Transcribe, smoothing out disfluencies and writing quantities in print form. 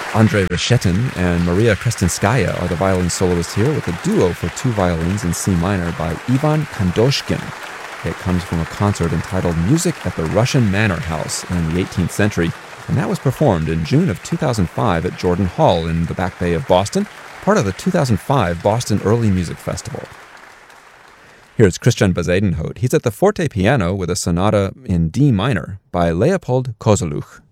Andrei Reshetin and Maria Krestinskaya are the violin soloists here with a duo for two violins in C minor by Ivan Kandoshkin. It comes from a concert entitled Music at the Russian Manor House in the 18th century, and that was performed in June of 2005 at Jordan Hall in the Back Bay of Boston, part of the 2005 Boston Early Music Festival. Here's Christian Bezuidenhout. He's at the forte piano with a sonata in D minor by Leopold Kozeluch.